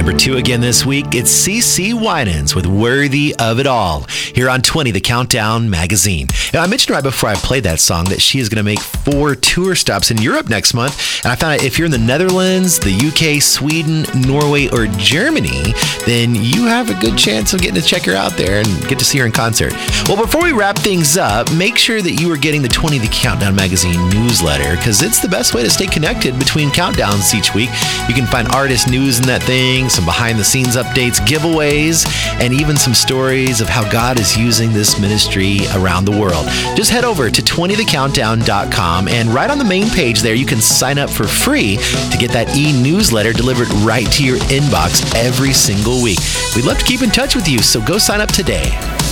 Number 2 again this week, it's CeCe Winans with Worthy of It All, here on 20, The Countdown magazine. Now, I mentioned right before I played that song that she is going to make 4 tour stops in Europe next month. And I found out if you're in the Netherlands, the UK, Sweden, Norway, or Germany, then you have a good chance of getting to check her out there and get to see her in concert. Well, before we wrap things up, make sure that you are getting the 20, The Countdown magazine newsletter, because it's the best way to stay connected between countdowns each week. You can find artist news in that thing, some behind-the-scenes updates, giveaways, and even some stories of how God is using this ministry around the world. Just head over to 20thecountdown.com, and right on the main page there, you can sign up for free to get that e-newsletter delivered right to your inbox every single week. We'd love to keep in touch with you, so go sign up today.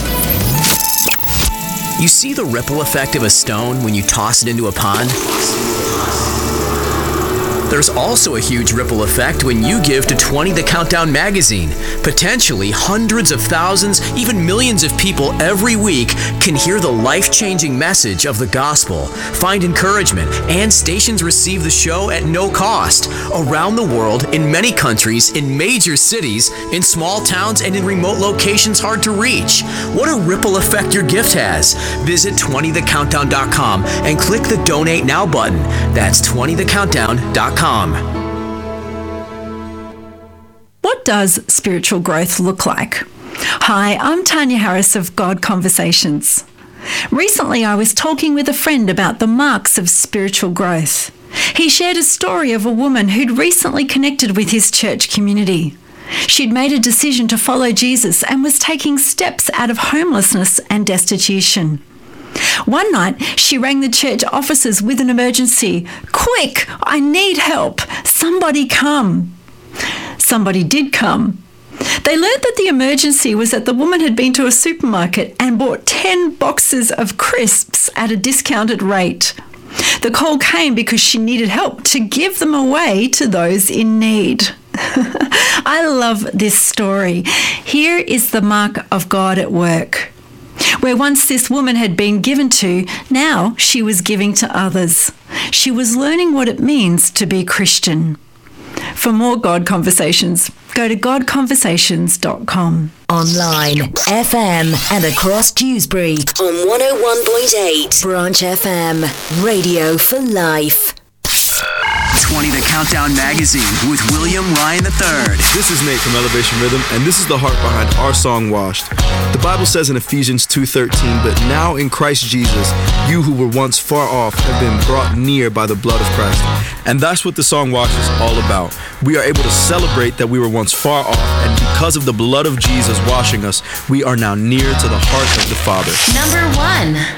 You see the ripple effect of a stone when you toss it into a pond? There's also a huge ripple effect when you give to 20 The Countdown magazine. Potentially hundreds of thousands, even millions of people every week can hear the life-changing message of the gospel, find encouragement, and stations receive the show at no cost. Around the world, in many countries, in major cities, in small towns, and in remote locations hard to reach. What a ripple effect your gift has. Visit 20thecountdown.com and click the Donate Now button. That's 20thecountdown.com. What does spiritual growth look like? Hi, I'm Tanya Harris of God Conversations. Recently, I was talking with a friend about the marks of spiritual growth. He shared a story of a woman who'd recently connected with his church community. She'd made a decision to follow Jesus and was taking steps out of homelessness and destitution. One night, she rang the church offices with an emergency. "Quick, I need help. Somebody come." Somebody did come. They learned that the emergency was that the woman had been to a supermarket and bought 10 boxes of crisps at a discounted rate. The call came because she needed help to give them away to those in need. I love this story. Here is the mark of God at work. Where once this woman had been given to, now she was giving to others. She was learning what it means to be Christian. For more God Conversations, go to godconversations.com. Online, FM, and across Dewsbury on 101.8 Branch FM. Radio for life. 20 The Countdown magazine with William Ryan III. This is Nate from Elevation Rhythm, and this is the heart behind our song, Washed. The Bible says in Ephesians 2:13, "But now in Christ Jesus, you who were once far off have been brought near by the blood of Christ." And that's what the song Washed is all about. We are able to celebrate that we were once far off, and because of the blood of Jesus washing us, we are now near to the heart of the Father. Number 1.